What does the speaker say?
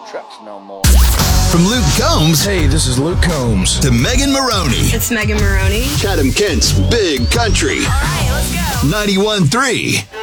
trucks no more. From Luke Combs. Hey, this is Luke Combs. To Megan Maroney. It's Megan Maroney. Chatham Kent's Big Country. All right, let's go. 91.3